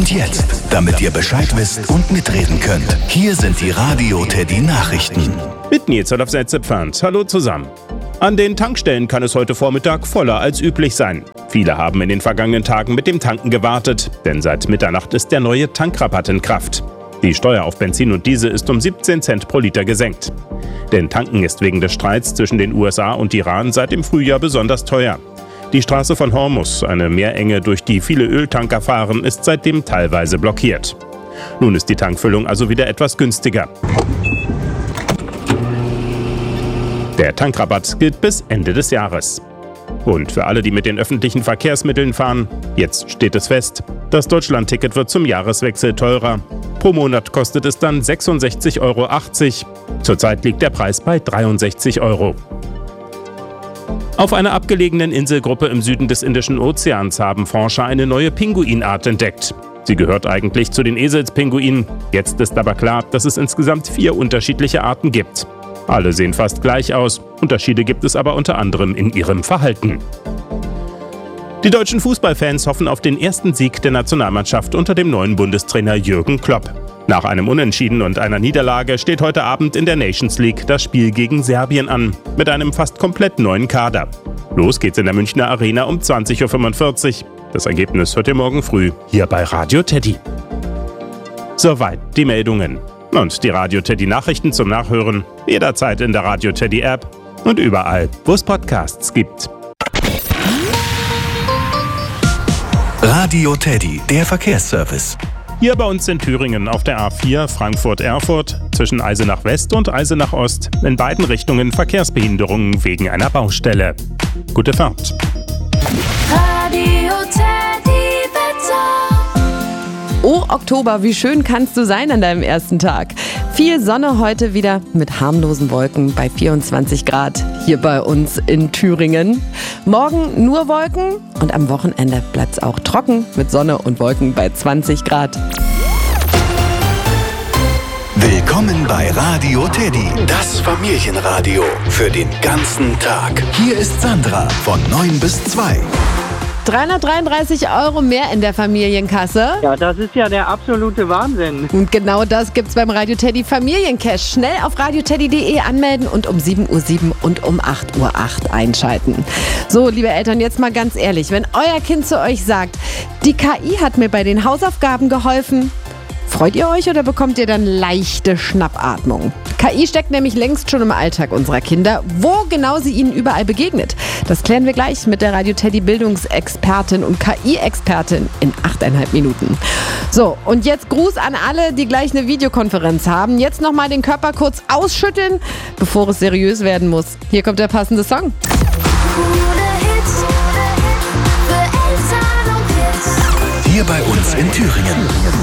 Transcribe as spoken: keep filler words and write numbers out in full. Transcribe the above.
Und jetzt, damit ihr Bescheid wisst und mitreden könnt, hier sind die Radio Teddy Nachrichten. Mit Nils Olaf-Setze-Pfand. Hallo zusammen. An den Tankstellen kann es heute Vormittag voller als üblich sein. Viele haben in den vergangenen Tagen mit dem Tanken gewartet, denn seit Mitternacht ist der neue Tankrabatt in Kraft. Die Steuer auf Benzin und Diesel ist um siebzehn Cent pro Liter gesenkt. Denn Tanken ist wegen des Streits zwischen den U S A und Iran seit dem Frühjahr besonders teuer. Die Straße von Hormuz, eine Meerenge, durch die viele Öltanker fahren, ist seitdem teilweise blockiert. Nun ist die Tankfüllung also wieder etwas günstiger. Der Tankrabatt gilt bis Ende des Jahres. Und für alle, die mit den öffentlichen Verkehrsmitteln fahren, jetzt steht es fest: Das Deutschland-Ticket wird zum Jahreswechsel teurer. Pro Monat kostet es dann sechsundsechzig Euro achtzig. Zurzeit liegt der Preis bei dreiundsechzig Euro. Auf einer abgelegenen Inselgruppe im Süden des Indischen Ozeans haben Forscher eine neue Pinguinart entdeckt. Sie gehört eigentlich zu den Eselspinguinen. Jetzt ist aber klar, dass es insgesamt vier unterschiedliche Arten gibt. Alle sehen fast gleich aus. Unterschiede gibt es aber unter anderem in ihrem Verhalten. Die deutschen Fußballfans hoffen auf den ersten Sieg der Nationalmannschaft unter dem neuen Bundestrainer Jürgen Klopp. Nach einem Unentschieden und einer Niederlage steht heute Abend in der Nations League das Spiel gegen Serbien an, mit einem fast komplett neuen Kader. Los geht's in der Münchner Arena um zwanzig Uhr fünfundvierzig. Das Ergebnis hört ihr morgen früh hier bei Radio Teddy. Soweit die Meldungen. Und die Radio Teddy Nachrichten zum Nachhören jederzeit in der Radio Teddy App und überall, wo es Podcasts gibt. Radio Teddy, der Verkehrsservice. Hier bei uns in Thüringen auf der A vier Frankfurt-Erfurt zwischen Eisenach West und Eisenach Ost in beiden Richtungen Verkehrsbehinderungen wegen einer Baustelle. Gute Fahrt. Radio Teddy Wetter. Oh, Oktober, wie schön kannst du sein an deinem ersten Tag? Viel Sonne heute wieder mit harmlosen Wolken bei vierundzwanzig Grad hier bei uns in Thüringen. Morgen nur Wolken und am Wochenende bleibt es auch trocken mit Sonne und Wolken bei zwanzig Grad. Willkommen bei Radio Teddy, das Familienradio für den ganzen Tag. Hier ist Sandra von neun bis zwei. dreihundertdreiunddreißig Euro mehr in der Familienkasse. Ja, das ist ja der absolute Wahnsinn. Und genau das gibt's beim Radio Teddy Familiencash. Schnell auf radioteddy punkt de anmelden und um sieben Uhr sieben und um acht Uhr acht einschalten. So, liebe Eltern, jetzt mal ganz ehrlich, wenn euer Kind zu euch sagt, die K I hat mir bei den Hausaufgaben geholfen, freut ihr euch oder bekommt ihr dann leichte Schnappatmung? K I steckt nämlich längst schon im Alltag unserer Kinder. Wo genau sie ihnen überall begegnet, das klären wir gleich mit der Radio Teddy Bildungsexpertin und K I-Expertin in achteinhalb Minuten. So, und jetzt Gruß an alle, die gleich eine Videokonferenz haben. Jetzt nochmal den Körper kurz ausschütteln, bevor es seriös werden muss. Hier kommt der passende Song. Hier bei uns in Thüringen.